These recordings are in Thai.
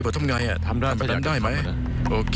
ผมทำไงอ่ะทำได้แบบนั้นได้ไหมโอเค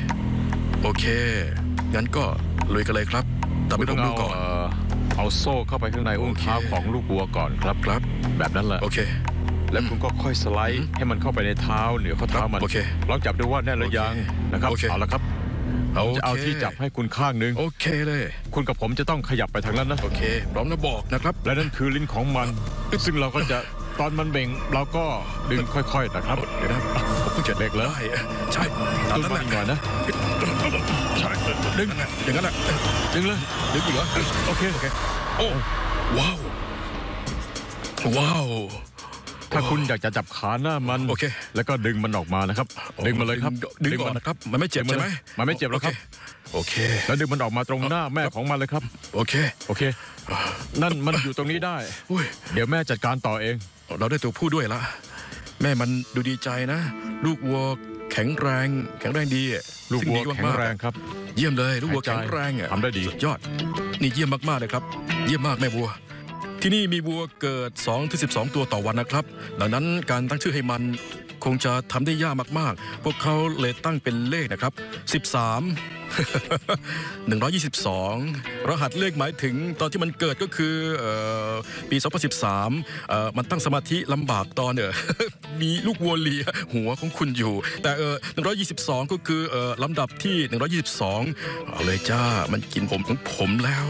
งั้นก็ลุยกันเลยครับแต่ไม่ต้องดูก่อนเอาโซ่เข้าไปข้างในอุ้งเท้าของลูกวัวก่อนครับแบบนั้นแหละโอเคแล้วคุณก็ค่อยสไลด์ให้มันเข้าไปในเท้าเหนือข้อเท้ามันลองจับดูว่าแน่หรือยังนะครับเอาละครับจะเอาที่จับให้คุณข้างนึงโอเคเลยคุณกับผมจะต้องขยับไปทางนั้นนะโอเคพร้อมนะบอกนะครับและนั่นคือลิ้นของมันซึ่งเราก็จะตอนมันเบ่งเราก็ดึงค่อยๆนะครับเดี๋ยวนะผมเพิ่งจะเล็กแล้วใช่ตามนั้นแหละหน่อยนะใช่ดึงอย่างนั้นแหละดึงเลยดึงอีกเหรอโอเคโอ้ว้าวถ้าคุณอยากจะจับขาหน้ามันโอเคแล้วก็ดึงมันออกมานะครับดึงมาเลยครับดึงก่อนนะครับมันไม่เจ็บใช่ไหมมันไม่เจ็บหรอกครับโอเคแล้วดึงมันออกมาตรงหน้าแม่ของมันเลยครับโอเคนั่นมันอยู่ตรงนี้ได้เดี๋ยวแม่จัดการต่อเองเราได้ตัวผู้ด้วยละแม่มันดูดีใจนะลูกวัวแข็งแรงดีลูกวัวแข็งแรงครับเยี่ยมเลยลูกวัวแข็งแรงทำได้ดีสุดยอดนี่เยี่ยมมากๆเลยครับเยี่ยมมากแม่วัวที่นี่มีวัวเกิด 2-12 ตัวต่อวันนะครับดังนั้นการตั้งชื่อให้มันคงจะทำได้ยากมากๆพวกเขาเลยตั้งเป็นเลขนะครับ13 122รหัสเลขหมายถึงตอนที่มันเกิดก็คือปี 2013มันตั้งสมาธิลำบากตอนมีลูกวัวเลียหัวของคุณอยู่แต่122ก็คือลำดับที่122เอาเลยจ้ามันกินผมของผมแล้ว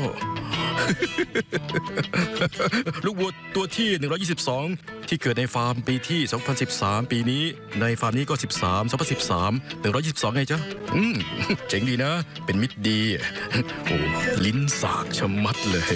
ลูกวัวตัวที่122ที่เกิดในฟาร์มปีที่2013ปีนี้ในฟาร์มนี้ก็2013 122ไงจ๊ะเจ๋งดีนะเป็นมิตรดีโอ้ลิ้นสากชะมัดเลย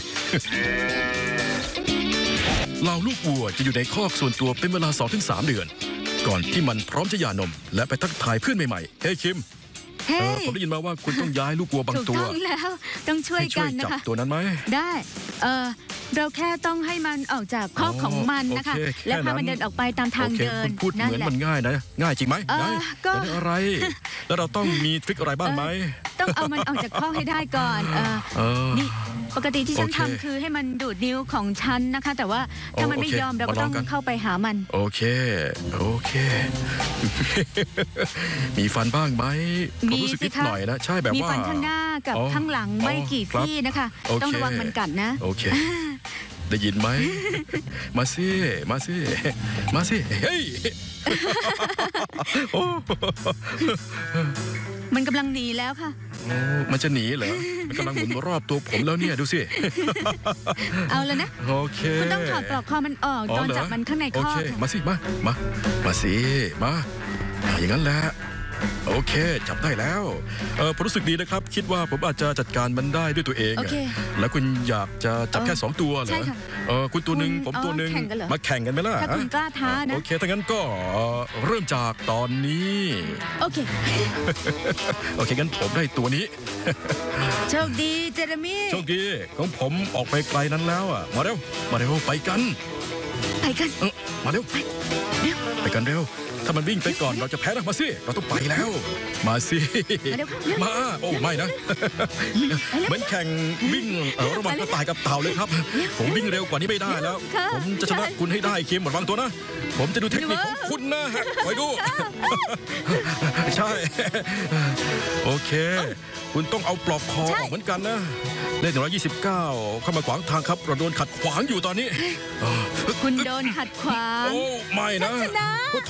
เหล่าลูกวัวจะอยู่ในคอกส่วนตัวเป็นเวลา 2-3 เดือนก่อนที่มันพร้อมจะหย่านมและไปทักทายเพื่อนใหม่ๆเฮ้ยคิมผมได้ยินมาว่าคุณต้องย้ายลูกวัวบางตัวถูกต้องแล้วต้องช่วยกันนะคะจับตัวนั้นไหมได้เราแค่ต้องให้มันออกจากคอกของมันนะคะแล้วพามันเดินออกไปตามทางเดินพูดเหมือนมันง่ายนะง่ายจริงไหมก็อะไรแล้วเราต้องมีทริคอะไรบ้างไหมต้องเอามันออกจากคอกให้ได้ก่อนนี่ปกติที่ฉันทำคือให้มันดูดนิ้วของฉันนะคะแต่ว่าถ้ามันไม่ยอมเราก็ต้องเข้าไปหามันโอเคมีฟันบ้างไหมผมรู้สึกนิดหน่อยนะใช่แบบว่ามีฟันข้างหน้ากับข้างหลังไม่กี่ซี่นะคะต้องระวังมันกัดนะโอเคได้ยินไหมมาสิเฮ้ยมันกำลังหนีแล้วค่ะมันจะหนีเหรอมันกำลังหมุนรอบตัวผมแล้วเนี่ยดูสิเอาแล้วนะโอเคคุณต้องถอดปลอกคอมันออกตอนจับมันข้างในคอกมาสิมาสิอย่างนั้นแหละโอเคจับได้แล้วผมรู้สึกดีนะครับคิดว่าผมอาจจะจัดการมันได้ด้วยตัวเองแล้วคุณอยากจะจับแค่2ตัวเหรอคุณตัวหนึ่งผมตัวหนึ่งมาแข่งกันไหมล่ะถ้าคุณกล้าท้านะโอเคถ้างั้นก็เริ่มจากตอนนี้โอเคงั้นผมได้ตัวนี้โชคดีเจเรมี่โชคดีของผมออกไปไกลนั้นแล้วอ่ะมาเร็วไปกันมาเร็วไปกันเร็วถ้ามันวิ่งไปก่อนเราจะแพ้นะมาสิเราต้องไปแล้วมาสิมาโอ้ไม่นะเหมือนแข่งวิ่งระหว่างกระต่ายกับเต่าเลยครับผมวิ่งเร็วกว่านี้ไม่ได้แล้วผมจะชนะคุณให้ได้คิมหมดวางตัวนะผมจะดูเทคนิคของคุณนะคอยดูใช่โอเคคุณต้องเอาปลอกคอออกเหมือนกันนะเลข129เข้ามาขวางทางครับเราโดนขัดขวางอยู่ตอนนี้คุณโดนขัดขวางโอ้ไม่นะโอ้โถ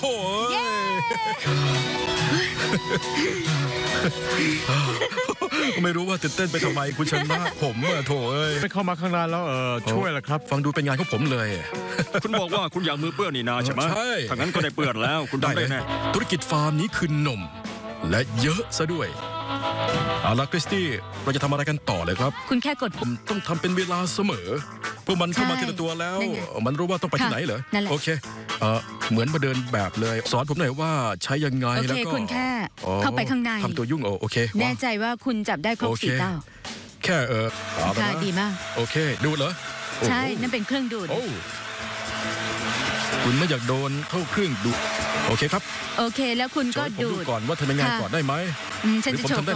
ไม่รู้ว่าตื่นเต้นไปทำไมคุณชนะผมโถไม่เข้ามาข้างในแล้วช่วยล่ะครับฟังดูเป็นงานของผมเลยคุณบอกว่าคุณอยากมือเปื้อนนี่นาใช่ไหมใช่ถ้างั้นก็ได้เปื้อนแล้วคุณได้แน่ธุรกิจฟาร์มนี้คือนมและเยอะซะด้วยเอาล่ะคริสตี้เราจะทำอะไรกันต่อเลยครับคุณแค่กดผมต้องทำเป็นเวลาเสมอพวกมันเข้ามาทีละตัวแล้วมันรู้ว่าต้องไปที่ไหนเหรอโอเคเหมือนมาเดินแบบเลยสอนผมหน่อยว่าใช้ยังไงแล้วก็คุณแค่เข้าไปข้างในทำตัวยุ่งโอเคแน่ใจว่าคุณจับได้ครบ4 เต้าแค่ค่ะดีมากโอเคดูเหรอใช่นั่นเป็นเครื่องดูดคุณไม่อยากโดนเข้าเครื่องดูดโอเคครับโอเคแล้วคุณก็ดูดก่อนว่าทำยังไงก่อนได้ไหมฉันจะโชว์